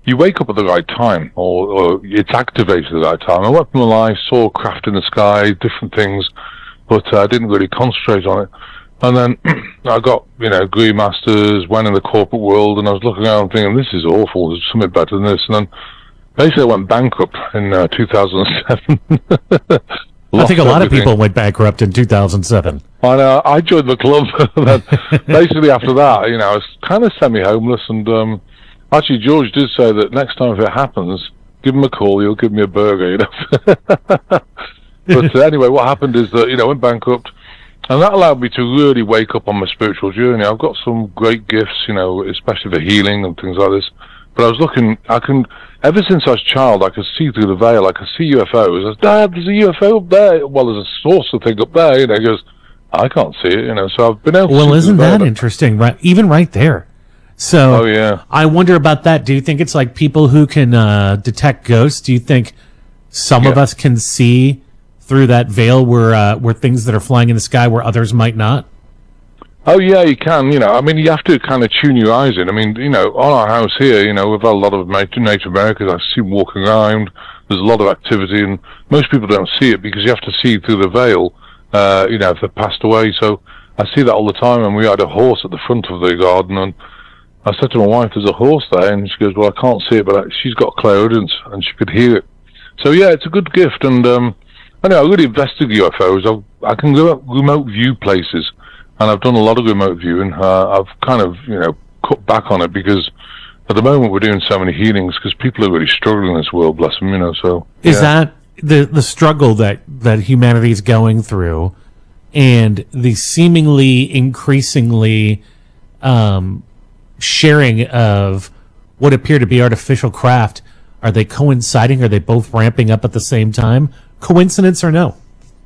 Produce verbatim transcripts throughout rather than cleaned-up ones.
you wake up at the right time, or, or it's activated at the right time. I went from life, saw craft in the sky, different things, but uh, I didn't really concentrate on it. And then I got, you know, degree masters, went in the corporate world, and I was looking around thinking, this is awful, there's something better than this. And then basically I went bankrupt in uh, two thousand seven. I think a lot everything. of people went bankrupt in two thousand seven. And uh, I joined the club. And then basically after that, you know, I was kind of semi-homeless. And um, actually George did say that next time if it happens, give him a call, he'll give me a burger, you know. But uh, anyway, what happened is that, you know, I went bankrupt. And that allowed me to really wake up on my spiritual journey. I've got some great gifts, you know, especially for healing and things like this. But I was looking, I can, ever since I was a child, I could see through the veil. I could see U F Os. I said, Dad, there's a U F O up there. Well, there's a saucer thing up there. You know, he goes, I can't see it, you know. So I've been able to Well, see isn't that veil. interesting? Right, even right there. So oh, yeah. I wonder about that. Do you think it's like people who can uh, detect ghosts? Do you think some yeah. of us can see through that veil where uh, where things that are flying in the sky where others might not? Oh, yeah, you can, you know. I mean, you have to kind of tune your eyes in. I mean, you know, on our house here, you know, we've had a lot of Native Americans. I see them walking around. There's a lot of activity, and most people don't see it because you have to see through the veil, uh, you know, if they've passed away. So I see that all the time, and we had a horse at the front of the garden, and I said to my wife, there's a horse there, and she goes, well, I can't see it, but she's got clairaudience, and she could hear it. So, yeah, it's a good gift, and um, I know I really invested in U F Os. I've, I can go out remote view places, and I've done a lot of remote viewing. Uh, I've kind of, you know, cut back on it because at the moment we're doing so many healings because people are really struggling in this world, bless them, you know. So is yeah. that the the struggle that that humanity is going through, and the seemingly increasingly um, sharing of what appear to be artificial craft? Are they coinciding? Are they both ramping up at the same time? Coincidence or no?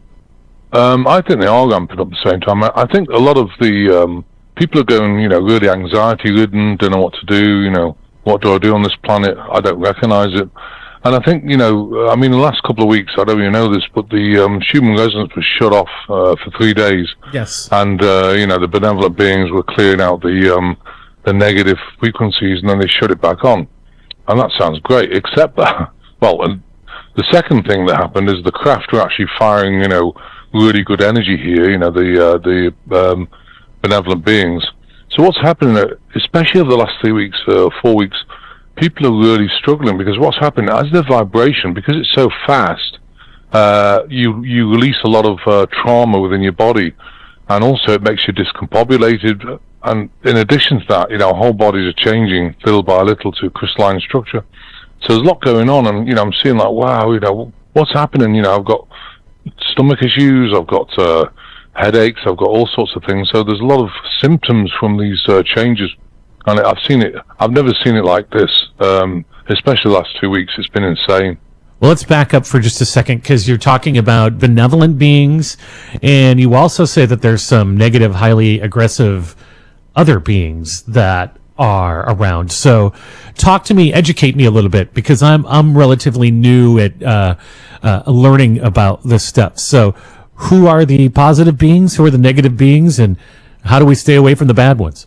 Um, I think they are ramping up at the same time. I, I think a lot of the um, people are going, you know, really anxiety-ridden, don't know what to do, you know, what do I do on this planet? I don't recognize it. And I think, you know, I mean, the last couple of weeks, I don't even know this, but the um, Schumann resonance was shut off uh, for three days. Yes. And, uh, you know, the benevolent beings were clearing out the um, the negative frequencies, and then they shut it back on. And that sounds great, except that, well, and the second thing that happened is the craft were actually firing, you know, really good energy here, you know, the uh, the um, benevolent beings. So what's happening, especially over the last three weeks, uh, four weeks, people are really struggling because what's happening, as the vibration, because it's so fast, uh, you, you release a lot of uh, trauma within your body, and also it makes you discombobulated. And in addition to that, you know, whole bodies are changing little by little to crystalline structure. So there's a lot going on, and, you know, I'm seeing like, wow, you know, what's happening? You know, I've got stomach issues, I've got uh, headaches, I've got all sorts of things. So there's a lot of symptoms from these uh, changes, and I've seen it. I've never seen it like this, um, especially the last two weeks. It's been insane. Well, let's back up for just a second because you're talking about benevolent beings, and you also say that there's some negative, highly aggressive other beings that are around. So talk to me, educate me a little bit, because I'm I'm relatively new at uh, uh, learning about this stuff. So who are the positive beings? Who are the negative beings? And how do we stay away from the bad ones?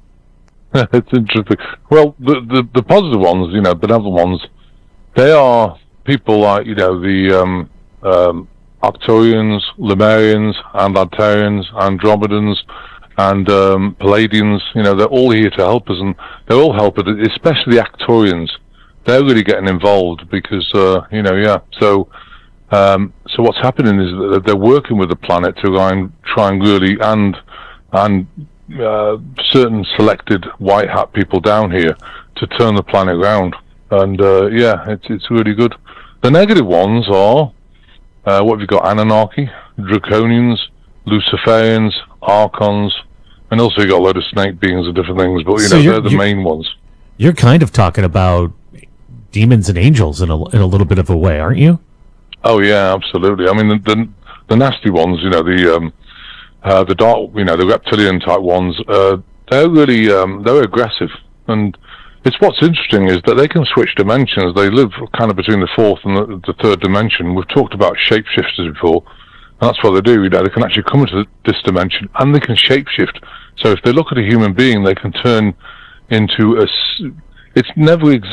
It's interesting. Well, the, the, the positive ones, you know, benevolent ones, they are people like, you know, the um, um, Arcturians, Lemurians, Atlanteans, Andromedans, and um, Palladians. You know, they're all here to help us, and they're all helpers, especially the Arcturians. They're really getting involved because, uh, you know, yeah. So, um, so what's happening is that they're working with the planet to try and, try and really, and and uh, certain selected white hat people down here to turn the planet around. And uh, yeah, it's it's really good. The negative ones are uh, what have you got? Anunnaki, Draconians, Luciferians, Archons, and also you got a load of snake beings and different things. But you So know, you're- they're the you- main ones. You're kind of talking about demons and angels in a in a little bit of a way, aren't you? Oh yeah, absolutely. I mean, the the, the nasty ones, you know, the um, uh, the dark, you know, the reptilian type ones. Uh, they're really um, they're aggressive, and it's what's interesting is that they can switch dimensions. They live kind of between the fourth and the, the third dimension. We've talked about shapeshifters before, and that's what they do. You know, they can actually come into this dimension and they can shapeshift. So if they look at a human being, they can turn into a. s- It's never exactly